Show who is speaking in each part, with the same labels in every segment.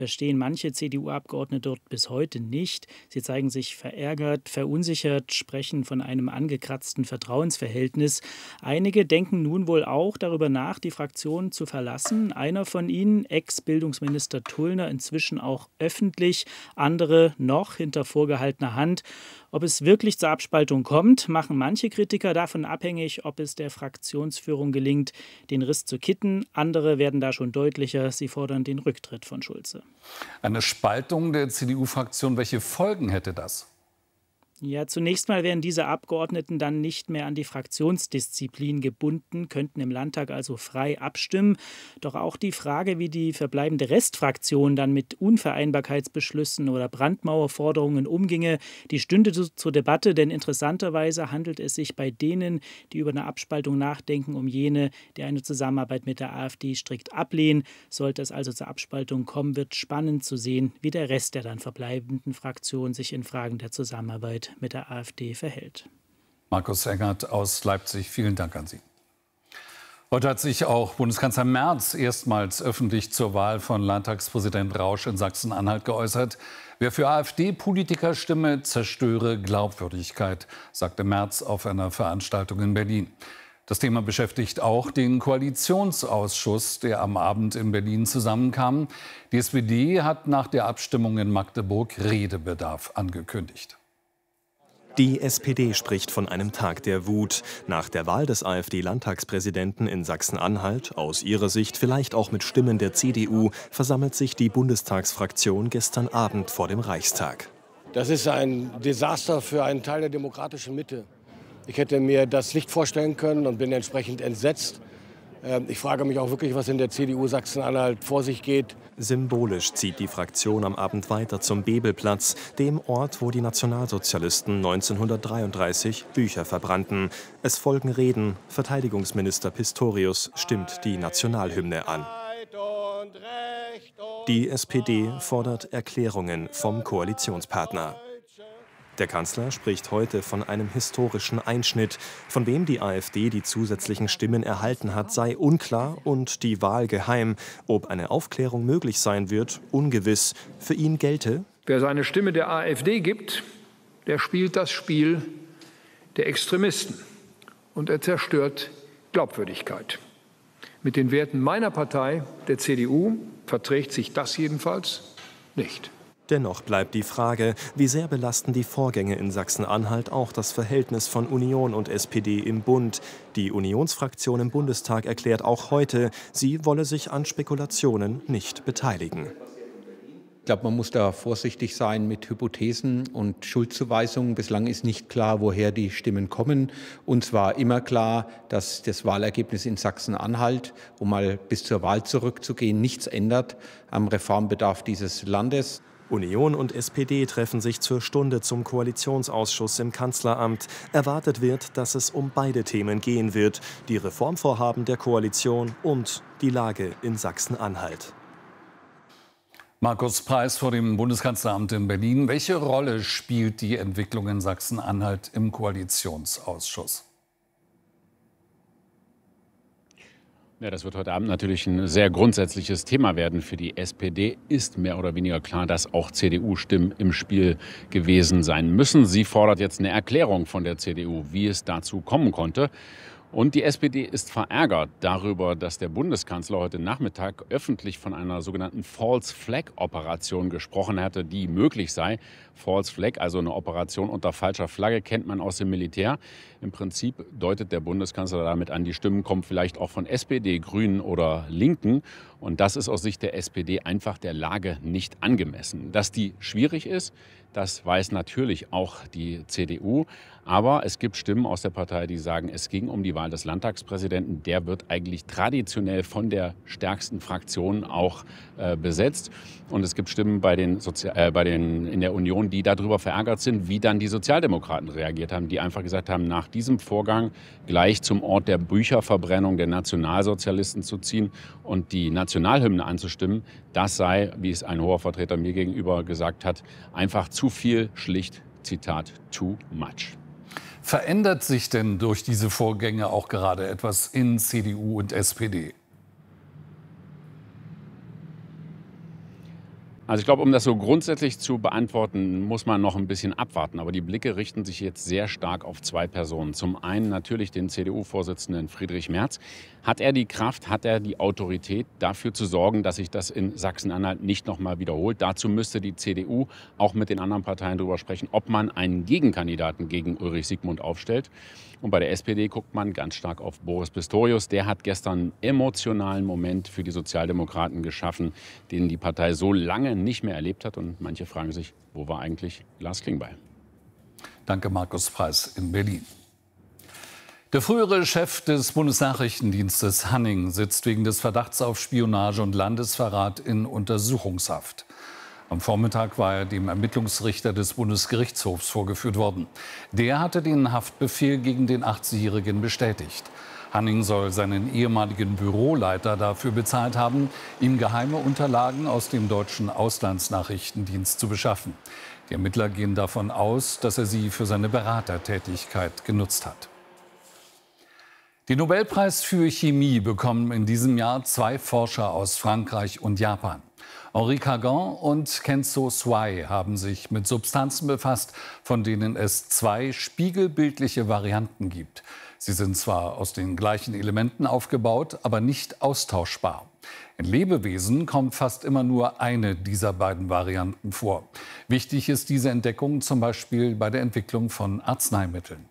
Speaker 1: verstehen manche CDU-Abgeordnete dort bis heute nicht. Sie zeigen sich verärgert, verunsichert, sprechen von einem angekratzten Vertrauensverhältnis. Einige denken nun wohl auch darüber nach, die Fraktion zu verlassen. Einer von ihnen, Ex-Bildungsminister Tullner, inzwischen auch öffentlich, andere noch hinter vorgehaltener Hand. Ob es wirklich zur Abspaltung kommt, machen manche Kritiker davon abhängig, ob es der Fraktionsführung gelingt, den Riss zu kitten. Andere werden da schon deutlicher. Sie fordern den Rücktritt von Schulze.
Speaker 2: Eine Spaltung der CDU-Fraktion, welche Folgen hätte das?
Speaker 1: Ja, zunächst mal wären diese Abgeordneten dann nicht mehr an die Fraktionsdisziplin gebunden, könnten im Landtag also frei abstimmen. Doch auch die Frage, wie die verbleibende Restfraktion dann mit Unvereinbarkeitsbeschlüssen oder Brandmauerforderungen umginge, die stünde zur Debatte, denn interessanterweise handelt es sich bei denen, die über eine Abspaltung nachdenken, um jene, die eine Zusammenarbeit mit der AfD strikt ablehnen. Sollte es also zur Abspaltung kommen, wird spannend zu sehen, wie der Rest der dann verbleibenden Fraktion sich in Fragen der Zusammenarbeit mit der AfD verhält.
Speaker 2: Markus Engert aus Leipzig, vielen Dank an Sie. Heute hat sich auch Bundeskanzler Merz erstmals öffentlich zur Wahl von Landtagspräsident Rausch in Sachsen-Anhalt geäußert. Wer für AfD-Politiker stimme, zerstöre Glaubwürdigkeit, sagte Merz auf einer Veranstaltung in Berlin. Das Thema beschäftigt auch den Koalitionsausschuss, der am Abend in Berlin zusammenkam. Die SPD hat nach der Abstimmung in Magdeburg Redebedarf angekündigt.
Speaker 3: Die SPD spricht von einem Tag der Wut. Nach der Wahl des AfD-Landtagspräsidenten in Sachsen-Anhalt, aus ihrer Sicht vielleicht auch mit Stimmen der CDU, versammelt sich die Bundestagsfraktion gestern Abend vor dem Reichstag.
Speaker 4: Das ist ein Desaster für einen Teil der demokratischen Mitte. Ich hätte mir das nicht vorstellen können und bin entsprechend entsetzt. Ich frage mich auch wirklich, was in der CDU Sachsen-Anhalt vor sich geht.
Speaker 3: Symbolisch zieht die Fraktion am Abend weiter zum Bebelplatz, dem Ort, wo die Nationalsozialisten 1933 Bücher verbrannten. Es folgen Reden. Verteidigungsminister Pistorius stimmt die Nationalhymne an. Die SPD fordert Erklärungen vom Koalitionspartner. Der Kanzler spricht heute von einem historischen Einschnitt. Von wem die AfD die zusätzlichen Stimmen erhalten hat, sei unklar und die Wahl geheim. Ob eine Aufklärung möglich sein wird, ungewiss. Für ihn gelte:
Speaker 5: Wer seine Stimme der AfD gibt, der spielt das Spiel der Extremisten und er zerstört Glaubwürdigkeit. Mit den Werten meiner Partei, der CDU, verträgt sich das jedenfalls nicht.
Speaker 3: Dennoch bleibt die Frage, wie sehr belasten die Vorgänge in Sachsen-Anhalt auch das Verhältnis von Union und SPD im Bund. Die Unionsfraktion im Bundestag erklärt auch heute, sie wolle sich an Spekulationen nicht beteiligen.
Speaker 6: Ich glaube, man muss da vorsichtig sein mit Hypothesen und Schuldzuweisungen. Bislang ist nicht klar, woher die Stimmen kommen. Uns war immer klar, dass das Wahlergebnis in Sachsen-Anhalt, um mal bis zur Wahl zurückzugehen, nichts ändert am Reformbedarf dieses Landes.
Speaker 3: Union und SPD treffen sich zur Stunde zum Koalitionsausschuss im Kanzleramt. Erwartet wird, dass es um beide Themen gehen wird: die Reformvorhaben der Koalition und die Lage in Sachsen-Anhalt.
Speaker 2: Markus Preis vor dem Bundeskanzleramt in Berlin. Welche Rolle spielt die Entwicklung in Sachsen-Anhalt im Koalitionsausschuss?
Speaker 7: Ja, das wird heute Abend natürlich ein sehr grundsätzliches Thema werden. Für die SPD ist mehr oder weniger klar, dass auch CDU-Stimmen im Spiel gewesen sein müssen. Sie fordert jetzt eine Erklärung von der CDU, wie es dazu kommen konnte. Und die SPD ist verärgert darüber, dass der Bundeskanzler heute Nachmittag öffentlich von einer sogenannten False Flag Operation gesprochen hatte, die möglich sei. False Flag, also eine Operation unter falscher Flagge, kennt man aus dem Militär. Im Prinzip deutet der Bundeskanzler damit an, die Stimmen kommen vielleicht auch von SPD, Grünen oder Linken. Und das ist aus Sicht der SPD einfach der Lage nicht angemessen. Dass die schwierig ist, das weiß natürlich auch die CDU. Aber es gibt Stimmen aus der Partei, die sagen, es ging um die Wahl des Landtagspräsidenten. Der wird eigentlich traditionell von der stärksten Fraktion auch besetzt. Und es gibt Stimmen in der Union, die darüber verärgert sind, wie dann die Sozialdemokraten reagiert haben, die einfach gesagt haben, nach diesem Vorgang gleich zum Ort der Bücherverbrennung der Nationalsozialisten zu ziehen und die Nationalhymne anzustimmen, das sei, wie es ein hoher Vertreter mir gegenüber gesagt hat, einfach zu viel, schlicht, Zitat, too much.
Speaker 2: Verändert sich denn durch diese Vorgänge auch gerade etwas in CDU und SPD?
Speaker 7: Also ich glaube, um das so grundsätzlich zu beantworten, muss man noch ein bisschen abwarten. Aber die Blicke richten sich jetzt sehr stark auf zwei Personen. Zum einen natürlich den CDU-Vorsitzenden Friedrich Merz. Hat er die Kraft, hat er die Autorität, dafür zu sorgen, dass sich das in Sachsen-Anhalt nicht noch mal wiederholt? Dazu müsste die CDU auch mit den anderen Parteien darüber sprechen, ob man einen Gegenkandidaten gegen Ulrich Siegmund aufstellt. Und bei der SPD guckt man ganz stark auf Boris Pistorius. Der hat gestern einen emotionalen Moment für die Sozialdemokraten geschaffen, den die Partei so lange nicht mehr erlebt hat. Und manche fragen sich, wo war eigentlich Lars Klingbeil?
Speaker 2: Danke, Markus Preis in Berlin. Der frühere Chef des Bundesnachrichtendienstes Hanning sitzt wegen des Verdachts auf Spionage und Landesverrat in Untersuchungshaft. Am Vormittag war er dem Ermittlungsrichter des Bundesgerichtshofs vorgeführt worden. Der hatte den Haftbefehl gegen den 80-Jährigen bestätigt. Hanning soll seinen ehemaligen Büroleiter dafür bezahlt haben, ihm geheime Unterlagen aus dem deutschen Auslandsnachrichtendienst zu beschaffen. Die Ermittler gehen davon aus, dass er sie für seine Beratertätigkeit genutzt hat. Den Nobelpreis für Chemie bekommen in diesem Jahr zwei Forscher aus Frankreich und Japan. Henri Cargan und Kenzo Swai haben sich mit Substanzen befasst, von denen es zwei spiegelbildliche Varianten gibt. Sie sind zwar aus den gleichen Elementen aufgebaut, aber nicht austauschbar. In Lebewesen kommt fast immer nur eine dieser beiden Varianten vor. Wichtig ist diese Entdeckung zum Beispiel bei der Entwicklung von Arzneimitteln.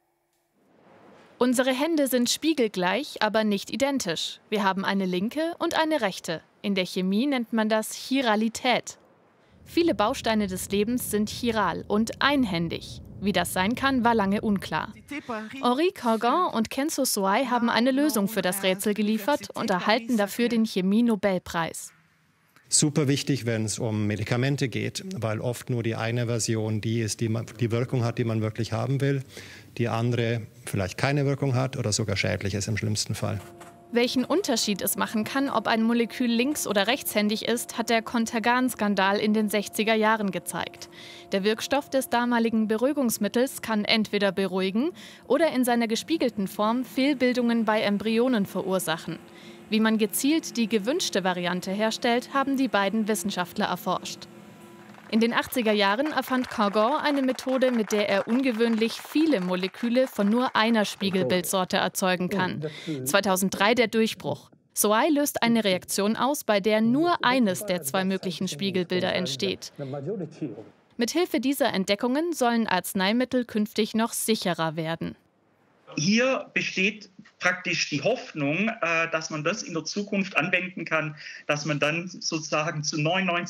Speaker 8: Unsere Hände sind spiegelgleich, aber nicht identisch. Wir haben eine linke und eine rechte. In der Chemie nennt man das Chiralität. Viele Bausteine des Lebens sind chiral und einhändig. Wie das sein kann, war lange unklar. Henri Cargan und Kenzo Swai haben eine Lösung für das Rätsel geliefert und erhalten dafür den Chemie-Nobelpreis.
Speaker 9: Super wichtig, wenn es um Medikamente geht, weil oft nur die eine Version die ist, die Wirkung hat, die man wirklich haben will. Die andere vielleicht keine Wirkung hat oder sogar schädlich ist im schlimmsten Fall.
Speaker 8: Welchen Unterschied es machen kann, ob ein Molekül links- oder rechtshändig ist, hat der Contergan-Skandal in den 60er Jahren gezeigt. Der Wirkstoff des damaligen Beruhigungsmittels kann entweder beruhigen oder in seiner gespiegelten Form Fehlbildungen bei Embryonen verursachen. Wie man gezielt die gewünschte Variante herstellt, haben die beiden Wissenschaftler erforscht. In den 80er Jahren erfand Cargan eine Methode, mit der er ungewöhnlich viele Moleküle von nur einer Spiegelbildsorte erzeugen kann. 2003 der Durchbruch. Swai löst eine Reaktion aus, bei der nur eines der zwei möglichen Spiegelbilder entsteht. Mithilfe dieser Entdeckungen sollen Arzneimittel künftig noch sicherer werden.
Speaker 10: Hier besteht praktisch die Hoffnung, dass man das in der Zukunft anwenden kann, dass man dann sozusagen zu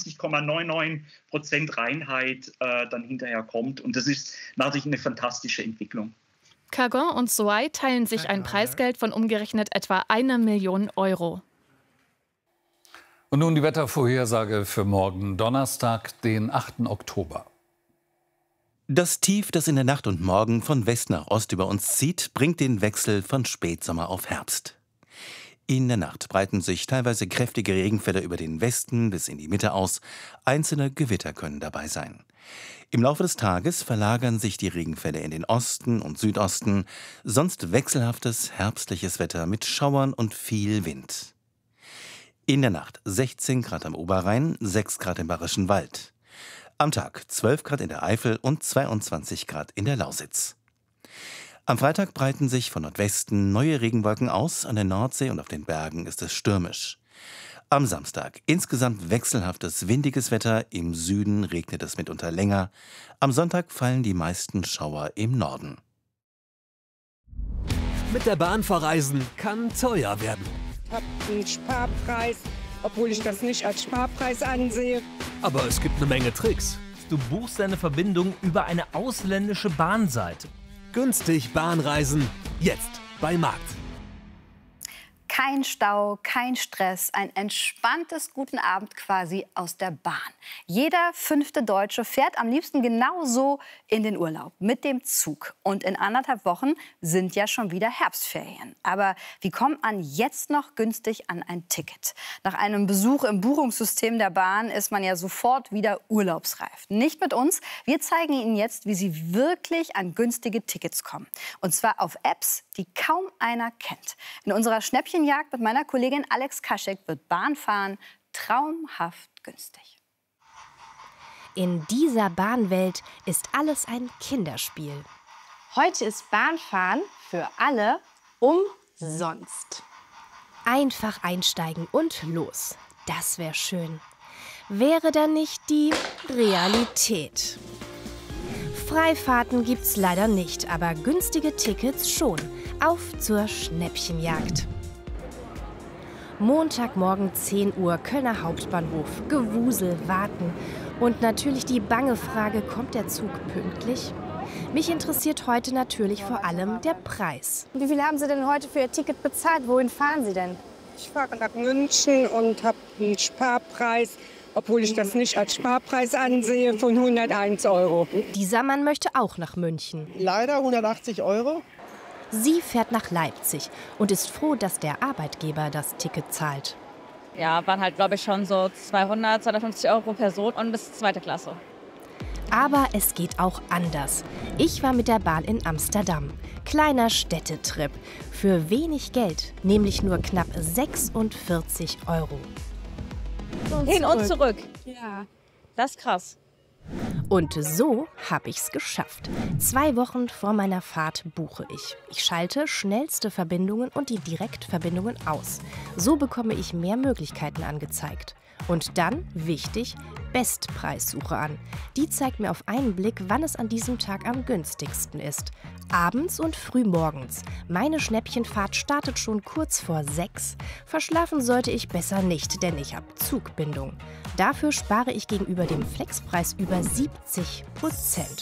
Speaker 10: 99,99% Reinheit dann hinterher kommt. Und das ist natürlich eine fantastische Entwicklung.
Speaker 8: Cargan und Swai teilen sich ein Preisgeld von umgerechnet etwa 1 Million Euro.
Speaker 2: Und nun die Wettervorhersage für morgen Donnerstag, den 8. Oktober.
Speaker 11: Das Tief, das in der Nacht und Morgen von West nach Ost über uns zieht, bringt den Wechsel von Spätsommer auf Herbst. In der Nacht breiten sich teilweise kräftige Regenfälle über den Westen bis in die Mitte aus. Einzelne Gewitter können dabei sein. Im Laufe des Tages verlagern sich die Regenfälle in den Osten und Südosten, sonst wechselhaftes herbstliches Wetter mit Schauern und viel Wind. In der Nacht 16 Grad am Oberrhein, 6 Grad im Bayerischen Wald. Am Tag 12 Grad in der Eifel und 22 Grad in der Lausitz. Am Freitag breiten sich von Nordwesten neue Regenwolken aus, an der Nordsee und auf den Bergen ist es stürmisch. Am Samstag insgesamt wechselhaftes, windiges Wetter, im Süden regnet es mitunter länger. Am Sonntag fallen die meisten Schauer im Norden.
Speaker 12: Mit der Bahn verreisen kann teuer werden.
Speaker 13: Ich habe einen Sparpreis, obwohl ich das nicht als Sparpreis ansehe.
Speaker 12: Aber es gibt eine Menge Tricks.
Speaker 14: Du buchst deine Verbindung über eine ausländische Bahnseite.
Speaker 12: Günstig Bahnreisen, jetzt bei Markt.
Speaker 15: Kein Stau, kein Stress, ein entspanntes Guten Abend quasi aus der Bahn. Jeder 5. Deutsche fährt am liebsten genauso in den Urlaub, mit dem Zug. Und in 1,5 Wochen sind ja schon wieder Herbstferien. Aber wie kommt man jetzt noch günstig an ein Ticket? Nach einem Besuch im Buchungssystem der Bahn ist man ja sofort wieder urlaubsreif. Nicht mit uns. Wir zeigen Ihnen jetzt, wie Sie wirklich an günstige Tickets kommen. Und zwar auf Apps, die kaum einer kennt. In unserer Schnäppchenjagd mit meiner Kollegin Alex Kaschek wird Bahnfahren traumhaft günstig.
Speaker 16: In dieser Bahnwelt ist alles ein Kinderspiel.
Speaker 17: Heute ist Bahnfahren für alle umsonst.
Speaker 16: Einfach einsteigen und los. Das wäre schön. Wäre dann nicht die Realität. Freifahrten gibt's leider nicht, aber günstige Tickets schon. Auf zur Schnäppchenjagd. Montagmorgen 10 Uhr, Kölner Hauptbahnhof. Gewusel, warten. Und natürlich die bange Frage, kommt der Zug pünktlich? Mich interessiert heute natürlich vor allem der Preis.
Speaker 17: Wie viel haben Sie denn heute für Ihr Ticket bezahlt? Wohin fahren Sie denn?
Speaker 13: Ich fahre nach München und habe einen Sparpreis, obwohl ich das nicht als Sparpreis ansehe, von 101 €.
Speaker 16: Dieser Mann möchte auch nach München.
Speaker 18: Leider 180 €.
Speaker 16: Sie fährt nach Leipzig und ist froh, dass der Arbeitgeber das Ticket zahlt.
Speaker 19: Ja, waren halt, glaube ich, schon so 200, 250 € pro Person und bis 2. Klasse.
Speaker 16: Aber es geht auch anders. Ich war mit der Bahn in Amsterdam. Kleiner Städtetrip. Für wenig Geld, nämlich nur knapp 46 €.
Speaker 19: Hin und zurück.
Speaker 17: Ja.
Speaker 19: Das ist krass.
Speaker 16: Und so habe ich's geschafft. 2 Wochen vor meiner Fahrt buche ich. Ich schalte schnellste Verbindungen und die Direktverbindungen aus. So bekomme ich mehr Möglichkeiten angezeigt. Und dann, wichtig, Bestpreissuche an. Die zeigt mir auf einen Blick, wann es an diesem Tag am günstigsten ist. Abends und frühmorgens. Meine Schnäppchenfahrt startet schon kurz vor 6. Verschlafen sollte ich besser nicht, denn ich habe Zugbindung. Dafür spare ich gegenüber dem Flexpreis über 70%.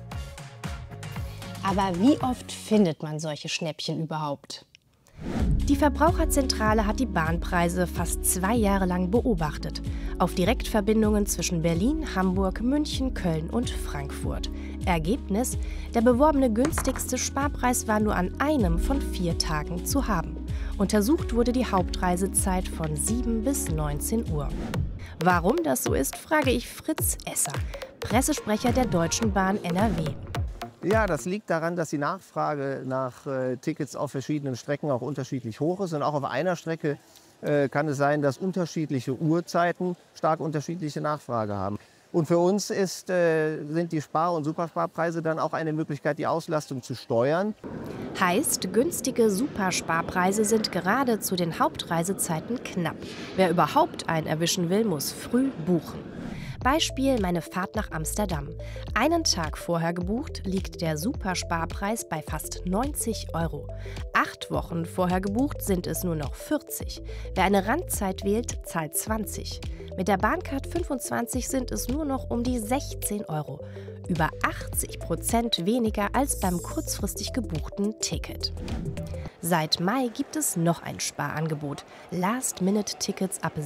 Speaker 17: Aber wie oft findet man solche Schnäppchen überhaupt?
Speaker 16: Die Verbraucherzentrale hat die Bahnpreise fast 2 Jahre lang beobachtet. Auf Direktverbindungen zwischen Berlin, Hamburg, München, Köln und Frankfurt. Ergebnis: Der beworbene günstigste Sparpreis war nur an einem von 4 Tagen zu haben. Untersucht wurde die Hauptreisezeit von 7 bis 19 Uhr. Warum das so ist, frage ich Fritz Esser, Pressesprecher der Deutschen Bahn NRW.
Speaker 18: Ja, das liegt daran, dass die Nachfrage nach Tickets auf verschiedenen Strecken auch unterschiedlich hoch ist. Und auch auf einer Strecke kann es sein, dass unterschiedliche Uhrzeiten stark unterschiedliche Nachfrage haben. Und für uns sind die Spar- und Supersparpreise dann auch eine Möglichkeit, die Auslastung zu steuern.
Speaker 16: Heißt, günstige Supersparpreise sind gerade zu den Hauptreisezeiten knapp. Wer überhaupt einen erwischen will, muss früh buchen. Beispiel meine Fahrt nach Amsterdam. Einen Tag vorher gebucht, liegt der Supersparpreis bei fast 90 €. 8 Wochen vorher gebucht sind es nur noch 40. Wer eine Randzeit wählt, zahlt 20. Mit der Bahncard 25 sind es nur noch um die 16 €. Über 80% weniger als beim kurzfristig gebuchten Ticket. Seit Mai gibt es noch ein Sparangebot. Last-Minute-Tickets ab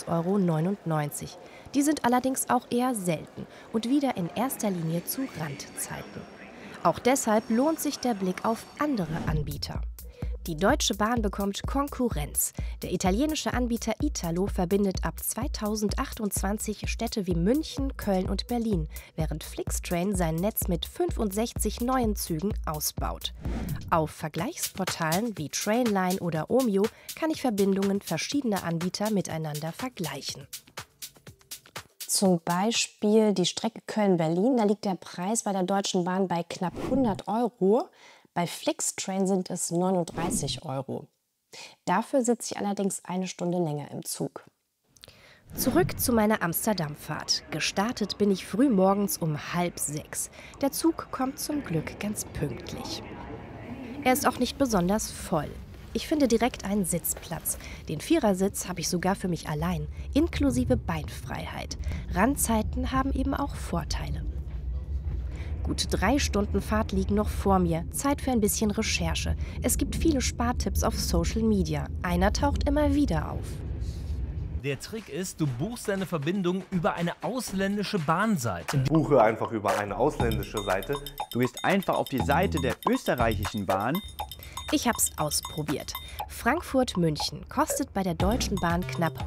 Speaker 16: 6,99 €. Die sind allerdings auch eher selten und wieder in erster Linie zu Randzeiten. Auch deshalb lohnt sich der Blick auf andere Anbieter. Die Deutsche Bahn bekommt Konkurrenz. Der italienische Anbieter Italo verbindet ab 2028 Städte wie München, Köln und Berlin, während Flixtrain sein Netz mit 65 neuen Zügen ausbaut. Auf Vergleichsportalen wie Trainline oder Omio kann ich Verbindungen verschiedener Anbieter miteinander vergleichen.
Speaker 17: Zum Beispiel die Strecke Köln-Berlin, da liegt der Preis bei der Deutschen Bahn bei knapp 100 €. Bei Flixtrain sind es 39 €. Dafür sitze ich allerdings eine Stunde länger im Zug.
Speaker 16: Zurück zu meiner Amsterdam-Fahrt. Gestartet bin ich früh morgens um 5:30. Der Zug kommt zum Glück ganz pünktlich. Er ist auch nicht besonders voll. Ich finde direkt einen Sitzplatz. Den Vierersitz habe ich sogar für mich allein, inklusive Beinfreiheit. Randzeiten haben eben auch Vorteile. Gut 3 Stunden Fahrt liegen noch vor mir. Zeit für ein bisschen Recherche. Es gibt viele Spartipps auf Social Media. Einer taucht immer wieder auf.
Speaker 14: Der Trick ist, du buchst deine Verbindung über eine ausländische Bahnseite.
Speaker 20: Buche einfach über eine ausländische Seite.
Speaker 21: Du gehst einfach auf die Seite der österreichischen Bahn.
Speaker 16: Ich hab's ausprobiert. Frankfurt-München kostet bei der Deutschen Bahn knapp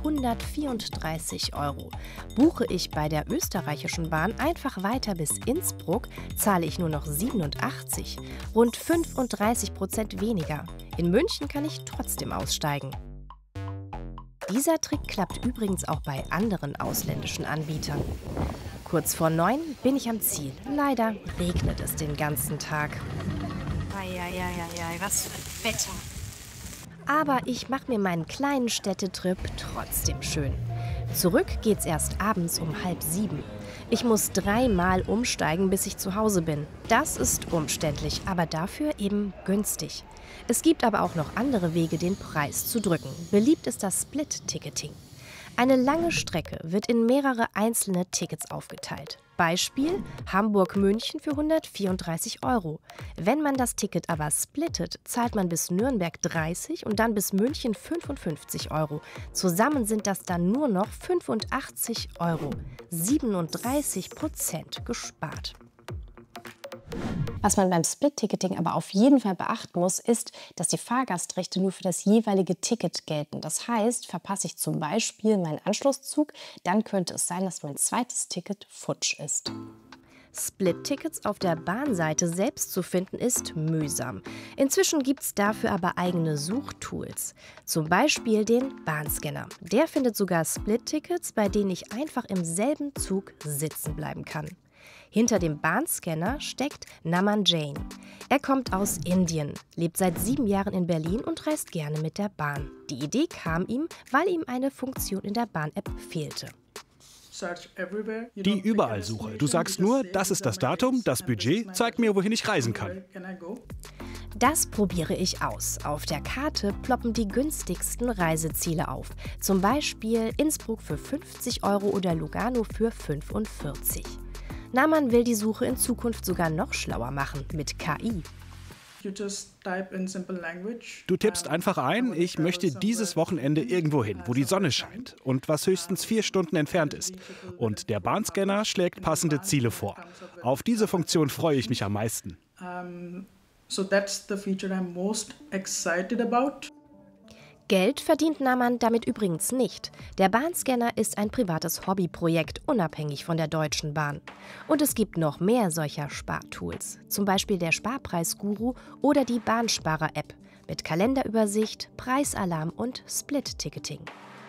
Speaker 16: 134 €. Buche ich bei der österreichischen Bahn einfach weiter bis Innsbruck, zahle ich nur noch 87, rund 35% weniger. In München kann ich trotzdem aussteigen. Dieser Trick klappt übrigens auch bei anderen ausländischen Anbietern. Kurz vor 9 bin ich am Ziel. Leider regnet es den ganzen Tag.
Speaker 15: Was für ein Wetter.
Speaker 16: Aber ich mache mir meinen kleinen Städtetrip trotzdem schön. Zurück geht's erst abends um 6:30. Ich muss 3-mal umsteigen, bis ich zu Hause bin. Das ist umständlich, aber dafür eben günstig. Es gibt aber auch noch andere Wege, den Preis zu drücken. Beliebt ist das Split-Ticketing. Eine lange Strecke wird in mehrere einzelne Tickets aufgeteilt. Beispiel Hamburg-München für 134 €. Wenn man das Ticket aber splittet, zahlt man bis Nürnberg 30 und dann bis München 55 €. Zusammen sind das dann nur noch 85 €. 37% gespart.
Speaker 17: Was man beim Split-Ticketing aber auf jeden Fall beachten muss, ist, dass die Fahrgastrechte nur für das jeweilige Ticket gelten. Das heißt, verpasse ich zum Beispiel meinen Anschlusszug, dann könnte es sein, dass mein zweites Ticket futsch ist.
Speaker 16: Split-Tickets auf der Bahnseite selbst zu finden, ist mühsam. Inzwischen gibt es dafür aber eigene Suchtools. Zum Beispiel den Bahnscanner. Der findet sogar Split-Tickets, bei denen ich einfach im selben Zug sitzen bleiben kann. Hinter dem Bahnscanner steckt Naman Jain. Er kommt aus Indien, lebt seit 7 Jahren in Berlin und reist gerne mit der Bahn. Die Idee kam ihm, weil ihm eine Funktion in der Bahn-App fehlte.
Speaker 1: Die Überall-Suche. Du sagst nur, das ist das Datum, das Budget, zeig mir, wohin ich reisen kann.
Speaker 16: Das probiere ich aus. Auf der Karte ploppen die günstigsten Reiseziele auf. Zum Beispiel Innsbruck für 50 € oder Lugano für 45. Naman will die Suche in Zukunft sogar noch schlauer machen, mit KI.
Speaker 1: Du tippst einfach ein, ich möchte dieses Wochenende irgendwo hin, wo die Sonne scheint und was höchstens 4 Stunden entfernt ist. Und der Bahnscanner schlägt passende Ziele vor. Auf diese Funktion freue ich mich am meisten.
Speaker 16: Geld verdient Naman damit übrigens nicht. Der Bahnscanner ist ein privates Hobbyprojekt, unabhängig von der Deutschen Bahn. Und es gibt noch mehr solcher Spartools. Zum Beispiel der Sparpreisguru oder die Bahnsparer-App mit Kalenderübersicht, Preisalarm und Split-Ticketing.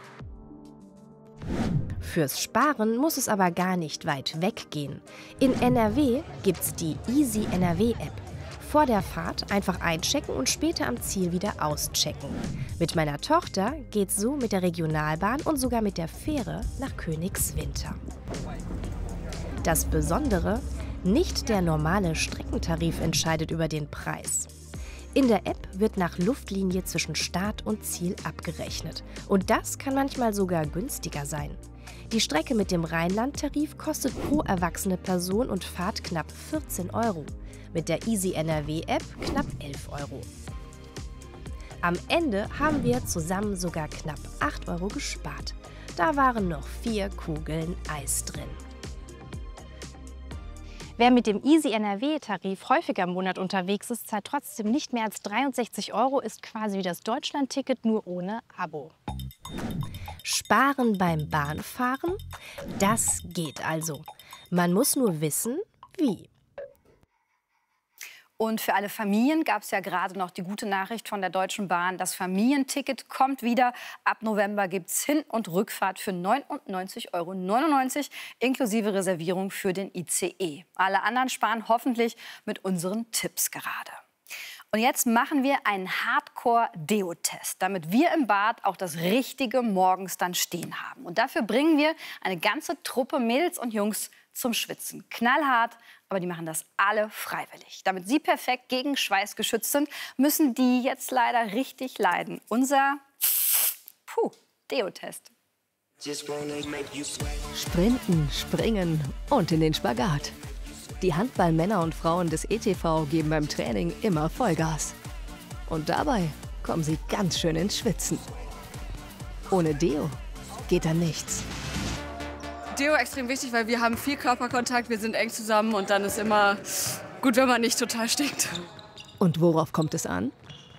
Speaker 16: Fürs Sparen muss es aber gar nicht weit weggehen. In NRW gibt's die Easy NRW-App. Vor der Fahrt einfach einchecken und später am Ziel wieder auschecken. Mit meiner Tochter geht's so mit der Regionalbahn und sogar mit der Fähre nach Königswinter. Das Besondere, nicht der normale Streckentarif entscheidet über den Preis. In der App wird nach Luftlinie zwischen Start und Ziel abgerechnet. Und das kann manchmal sogar günstiger sein. Die Strecke mit dem Rheinland-Tarif kostet pro erwachsene Person und Fahrt knapp 14 €. Mit der Easy NRW-App knapp 11 €. Am Ende haben wir zusammen sogar knapp 8 € gespart. Da waren noch 4 Kugeln Eis drin.
Speaker 17: Wer mit dem Easy NRW-Tarif häufiger im Monat unterwegs ist, zahlt trotzdem nicht mehr als 63 €, ist quasi wie das Deutschland-Ticket, nur ohne Abo.
Speaker 16: Sparen beim Bahnfahren? Das geht also. Man muss nur wissen, wie.
Speaker 15: Und für alle Familien gab es ja gerade noch die gute Nachricht von der Deutschen Bahn. Das Familienticket kommt wieder. Ab November gibt es Hin- und Rückfahrt für 99,99 € inklusive Reservierung für den ICE. Alle anderen sparen hoffentlich mit unseren Tipps gerade. Und jetzt machen wir einen Hardcore-Deo-Test, damit wir im Bad auch das Richtige morgens dann stehen haben. Und dafür bringen wir eine ganze Truppe Mädels und Jungs zum Schwitzen. Knallhart, aber die machen das alle freiwillig. Damit sie perfekt gegen Schweiß geschützt sind, müssen die jetzt leider richtig leiden. Unser Deo-Test.
Speaker 22: Sprinten, springen und in den Spagat. Die Handballmänner und Frauen des ETV geben beim Training immer Vollgas. Und dabei kommen sie ganz schön ins Schwitzen. Ohne Deo geht da nichts.
Speaker 23: Deo extrem wichtig, weil wir haben viel Körperkontakt, wir sind eng zusammen und dann ist immer gut, wenn man nicht total stinkt.
Speaker 22: Und worauf kommt es an?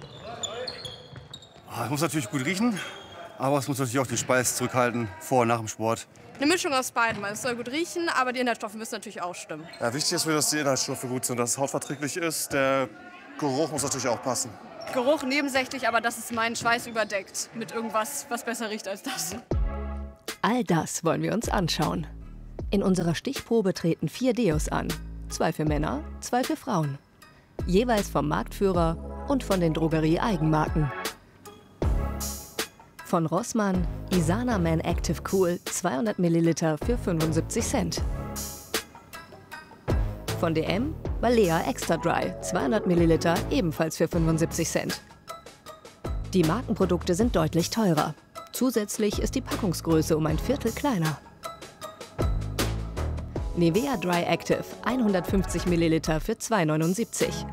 Speaker 24: Es muss natürlich gut riechen, aber es muss natürlich auch den Schweiß zurückhalten, vor und nach dem Sport.
Speaker 23: Eine Mischung aus beidem. Es soll gut riechen, aber die Inhaltsstoffe müssen natürlich auch stimmen.
Speaker 24: Ja, wichtig ist mir, dass die Inhaltsstoffe gut sind, dass es hautverträglich ist. Der Geruch muss natürlich auch passen.
Speaker 23: Geruch nebensächlich, aber dass es meinen Schweiß überdeckt mit irgendwas, was besser riecht als das.
Speaker 22: All das wollen wir uns anschauen. In unserer Stichprobe treten 4 Deos an. 2 für Männer, 2 für Frauen. Jeweils vom Marktführer und von den Drogerie-Eigenmarken. Von Rossmann Isana Man Active Cool 200 ml für 75 Cent. Von DM Balea Extra Dry 200 ml ebenfalls für 75 Cent. Die Markenprodukte sind deutlich teurer. Zusätzlich ist die Packungsgröße um ein Viertel kleiner. Nivea Dry Active 150 ml für 2,79 €.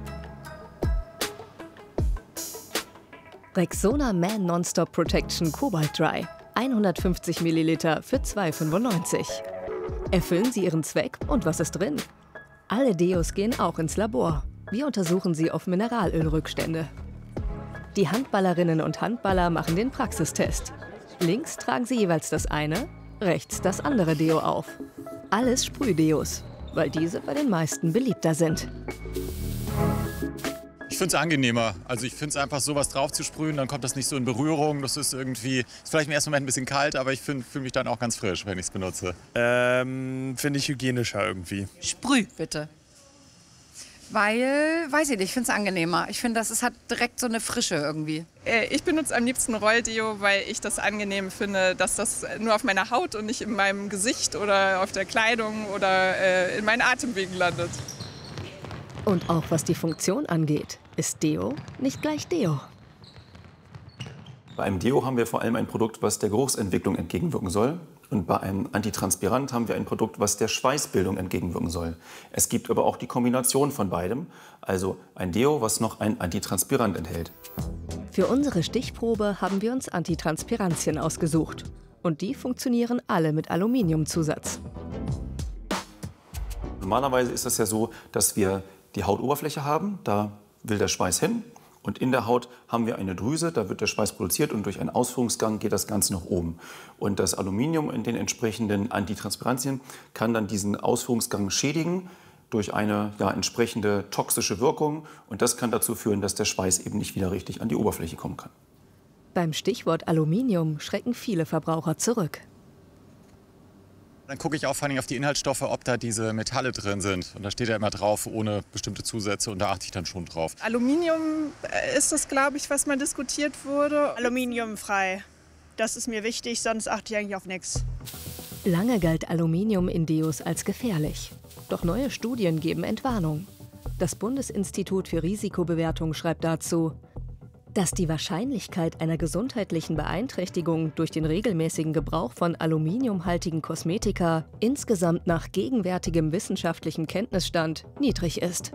Speaker 22: Rexona Man Non-Stop Protection Cobalt Dry 150 ml für 2,95 €. Erfüllen Sie Ihren Zweck und was ist drin? Alle Deos gehen auch ins Labor. Wir untersuchen sie auf Mineralölrückstände. Die Handballerinnen und Handballer machen den Praxistest. Links tragen sie jeweils das eine, rechts das andere Deo auf. Alles Sprühdeos, weil diese bei den meisten beliebter sind.
Speaker 3: Ich finde es angenehmer. Also ich finde es einfach, sowas drauf zu sprühen, dann kommt das nicht so in Berührung. Das ist irgendwie, ist vielleicht im ersten Moment ein bisschen kalt, aber ich fühle mich dann auch ganz frisch, wenn ich es benutze.
Speaker 4: Finde ich hygienischer irgendwie.
Speaker 5: Sprüh, bitte. Weil, weiß ich nicht, ich finde es angenehmer. Ich finde, das hat direkt so eine Frische irgendwie.
Speaker 6: Ich benutze am liebsten Rolldeo, weil ich das angenehm finde, dass das nur auf meiner Haut und nicht in meinem Gesicht oder auf der Kleidung oder in meinen Atemwegen landet.
Speaker 22: Und auch was die Funktion angeht, ist Deo nicht gleich Deo.
Speaker 25: Bei einem Deo haben wir vor allem ein Produkt, was der Geruchsentwicklung entgegenwirken soll. Und bei einem Antitranspirant haben wir ein Produkt, was der Schweißbildung entgegenwirken soll. Es gibt aber auch die Kombination von beidem, also ein Deo, was noch ein Antitranspirant enthält.
Speaker 22: Für unsere Stichprobe haben wir uns Antitranspirantien ausgesucht. Und die funktionieren alle mit Aluminiumzusatz.
Speaker 25: Normalerweise ist das ja so, dass wir die Hautoberfläche haben, da will der Schweiß hin. Und in der Haut haben wir eine Drüse, da wird der Schweiß produziert und durch einen Ausführungsgang geht das Ganze nach oben. Und das Aluminium in den entsprechenden Antitranspirantien kann dann diesen Ausführungsgang schädigen durch eine entsprechende toxische Wirkung. Und das kann dazu führen, dass der Schweiß eben nicht wieder richtig an die Oberfläche kommen kann.
Speaker 22: Beim Stichwort Aluminium schrecken viele Verbraucher zurück.
Speaker 3: Dann gucke ich auch vor allem auf die Inhaltsstoffe, ob da diese Metalle drin sind. Und da steht ja immer drauf, ohne bestimmte Zusätze. Und da achte ich dann schon drauf.
Speaker 6: Aluminium ist das, glaube ich, was mal diskutiert wurde.
Speaker 26: Aluminiumfrei. Das ist mir wichtig, sonst achte ich eigentlich auf nichts.
Speaker 22: Lange galt Aluminium in Deos als gefährlich. Doch neue Studien geben Entwarnung. Das Bundesinstitut für Risikobewertung schreibt dazu, dass die Wahrscheinlichkeit einer gesundheitlichen Beeinträchtigung durch den regelmäßigen Gebrauch von aluminiumhaltigen Kosmetika insgesamt nach gegenwärtigem wissenschaftlichem Kenntnisstand niedrig ist.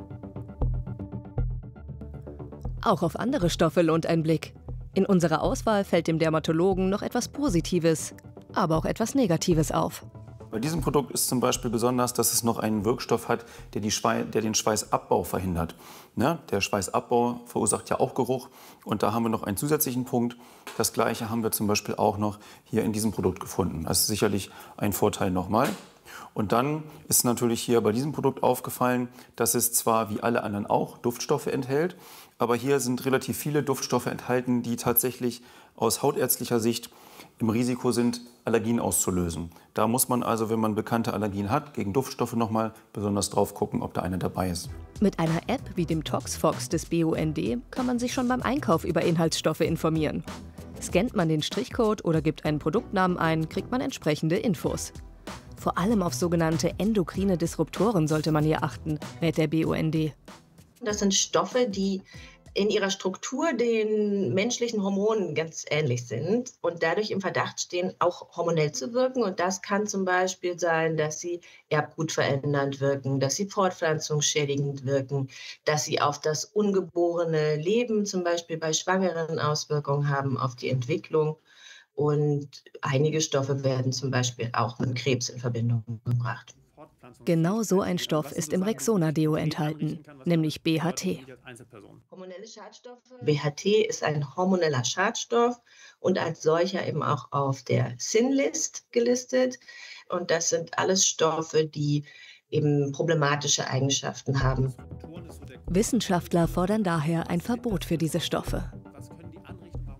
Speaker 22: Auch auf andere Stoffe lohnt ein Blick. In unserer Auswahl fällt dem Dermatologen noch etwas Positives, aber auch etwas Negatives auf.
Speaker 25: Bei diesem Produkt ist zum Beispiel besonders, dass es noch einen Wirkstoff hat, der den Schweißabbau verhindert. Ne? Der Schweißabbau verursacht ja auch Geruch. Und da haben wir noch einen zusätzlichen Punkt. Das Gleiche haben wir zum Beispiel auch noch hier in diesem Produkt gefunden. Das ist sicherlich ein Vorteil nochmal. Und dann ist natürlich hier bei diesem Produkt aufgefallen, dass es zwar wie alle anderen auch Duftstoffe enthält, aber hier sind relativ viele Duftstoffe enthalten, die tatsächlich aus hautärztlicher Sicht im Risiko sind, Allergien auszulösen. Da muss man also, wenn man bekannte Allergien hat, gegen Duftstoffe nochmal besonders drauf gucken, ob da eine dabei ist.
Speaker 22: Mit einer App wie dem ToxFox des BUND kann man sich schon beim Einkauf über Inhaltsstoffe informieren. Scannt man den Strichcode oder gibt einen Produktnamen ein, kriegt man entsprechende Infos. Vor allem auf sogenannte endokrine Disruptoren sollte man hier achten, rät der BUND.
Speaker 27: Das sind Stoffe, die in ihrer Struktur den menschlichen Hormonen ganz ähnlich sind und dadurch im Verdacht stehen, auch hormonell zu wirken. Und das kann zum Beispiel sein, dass sie erbgutverändernd wirken, dass sie fortpflanzungsschädigend wirken, dass sie auf das ungeborene Leben, zum Beispiel bei Schwangeren, Auswirkungen haben auf die Entwicklung. Und einige Stoffe werden zum Beispiel auch mit Krebs in Verbindung gebracht.
Speaker 22: Genau so ein Stoff ist im Rexona-Deo enthalten, nämlich BHT.
Speaker 27: Hormonelle Schadstoffe. BHT ist ein hormoneller Schadstoff und als solcher eben auch auf der Sin-List gelistet. Und das sind alles Stoffe, die eben problematische Eigenschaften haben.
Speaker 22: Wissenschaftler fordern daher ein Verbot für diese Stoffe.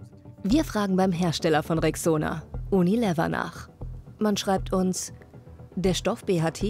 Speaker 22: Wir fragen beim Hersteller von Rexona, Unilever, nach. Man schreibt uns: Der Stoff BHT